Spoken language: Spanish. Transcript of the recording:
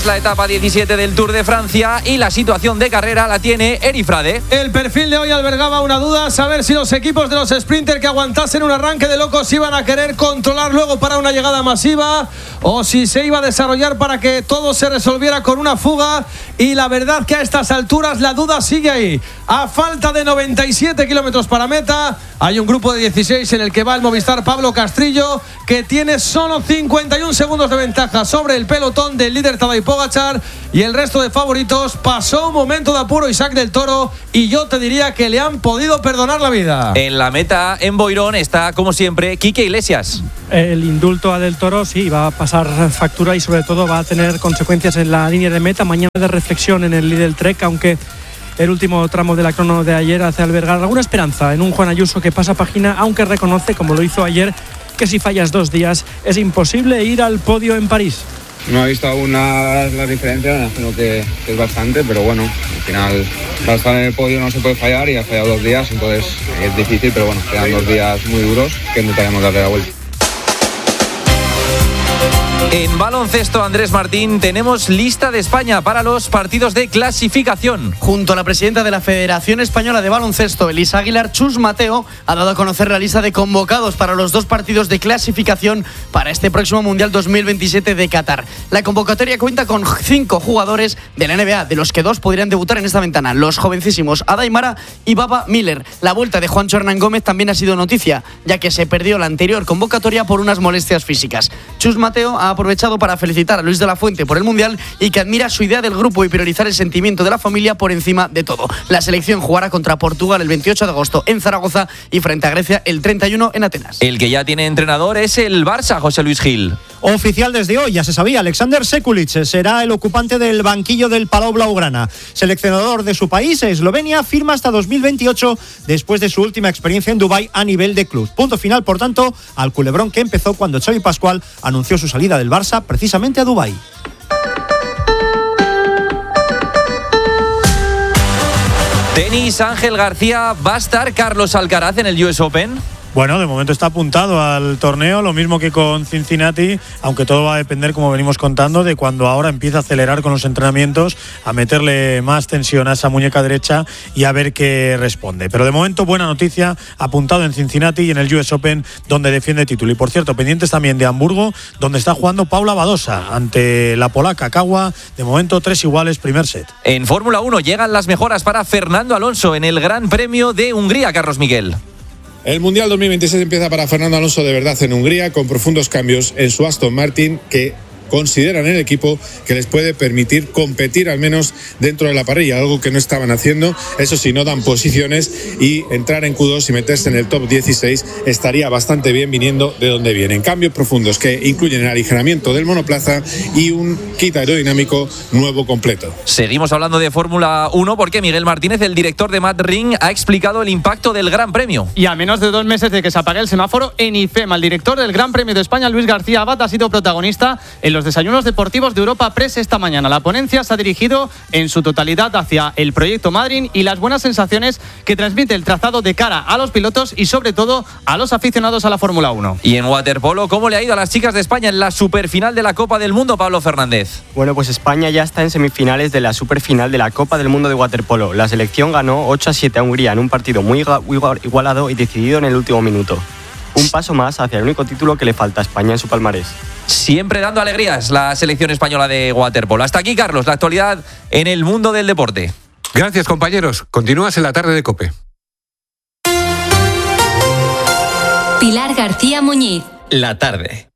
la etapa 17 del Tour de Francia y la situación de carrera la tiene Eri Frade. El perfil de hoy albergaba una duda, saber si los equipos de los sprinters que aguantasen un arranque de locos iban a querer controlar luego para una llegada masiva o si se iba a desarrollar para que todo se resolviera con una fuga, y la verdad que a estas alturas la duda sigue ahí. A falta de 97 kilómetros para meta, hay un grupo de 16 en el que va el Movistar Pablo Castrillo, que tiene solo 51 segundos de ventaja sobre el pelotón del líder Tadej Pogačar, y el resto de favoritos pasó un momento de apuro Isaac del Toro, y yo te diría que le han podido perdonar la vida. En la meta, en Boirón, está como siempre Quique Iglesias. El indulto a Del Toro sí va a pasar factura y sobre todo va a tener consecuencias en la línea de meta. Mañana de reflexión en el Lidl Trek, aunque el último tramo de la crono de ayer hace albergar alguna esperanza en un Juan Ayuso que pasa página, aunque reconoce, como lo hizo ayer, que si fallas 2 días es imposible ir al podio en París. No he visto aún las diferencias, creo que es bastante, pero bueno, al final para estar en el podio no se puede fallar y ha fallado 2 días, entonces es difícil, pero bueno, quedan 2 días muy duros que intentaremos darle la vuelta. En baloncesto, Andrés Martín, tenemos lista de España para los partidos de clasificación. Junto a la presidenta de la Federación Española de Baloncesto, Elisa Aguilar, Chus Mateo ha dado a conocer la lista de convocados para los 2 partidos de clasificación para este próximo Mundial 2027 de Qatar. La convocatoria cuenta con 5 jugadores de la NBA, de los que 2 podrían debutar en esta ventana, los jovencísimos Ada Aimara y Baba Miller. La vuelta de Juancho Hernán Gómez también ha sido noticia, ya que se perdió la anterior convocatoria por unas molestias físicas. Chus Mateo ha aprovechado para felicitar a Luis de la Fuente por el Mundial y que admira su idea del grupo y priorizar el sentimiento de la familia por encima de todo. La selección jugará contra Portugal el 28 de agosto en Zaragoza y frente a Grecia el 31 en Atenas. El que ya tiene entrenador es el Barça, José Luis Gil. Oficial desde hoy, ya se sabía, Alexander Sekulic será el ocupante del banquillo del Palau Blaugrana. Seleccionador de su país, Eslovenia, firma hasta 2028 después de su última experiencia en Dubái a nivel de club. Punto final, por tanto, al culebrón que empezó cuando Xavi Pascual anunció su salida del Barça precisamente a Dubái. Tenis, Ángel García, ¿va a estar Carlos Alcaraz en el US Open? Bueno, de momento está apuntado al torneo, lo mismo que con Cincinnati, aunque todo va a depender, como venimos contando, de cuando ahora empieza a acelerar con los entrenamientos, a meterle más tensión a esa muñeca derecha y a ver qué responde. Pero de momento, buena noticia, apuntado en Cincinnati y en el US Open, donde defiende título. Y por cierto, pendientes también de Hamburgo, donde está jugando Paula Badosa ante la polaca Kawa. De momento, 3 iguales, primer set. En Fórmula 1 llegan las mejoras para Fernando Alonso en el Gran Premio de Hungría, Carlos Miguel. El Mundial 2026 empieza para Fernando Alonso de verdad en Hungría, con profundos cambios en su Aston Martin, que consideran el equipo que les puede permitir competir al menos dentro de la parrilla, algo que no estaban haciendo. Eso sí, no dan posiciones, y entrar en Q2 y meterse en el top 16 estaría bastante bien viniendo de donde vienen. Cambios profundos que incluyen el aligeramiento del monoplaza y un kit aerodinámico nuevo completo. Seguimos hablando de Fórmula 1 porque Miguel Martínez, el director de Mad Ring, ha explicado el impacto del Gran Premio. Y a menos de 2 meses de que se apague el semáforo en IFEMA, el director del Gran Premio de España, Luis García Abad, ha sido protagonista en los desayunos deportivos de Europa Press esta mañana. La ponencia se ha dirigido en su totalidad hacia el proyecto Madrid y las buenas sensaciones que transmite el trazado de cara a los pilotos y sobre todo a los aficionados a la Fórmula 1. Y en waterpolo, ¿cómo le ha ido a las chicas de España en la superfinal de la Copa del Mundo, Pablo Fernández? Bueno, pues España ya está en semifinales de la superfinal de la Copa del Mundo de waterpolo. La selección ganó 8-7 a Hungría en un partido muy igualado y decidido en el último minuto. Un paso más hacia el único título que le falta a España en su palmarés. Siempre dando alegrías la selección española de waterpolo. Hasta aquí, Carlos, la actualidad en el mundo del deporte. Gracias, compañeros. Continúas en la tarde de COPE. Pilar García Muñiz. La tarde.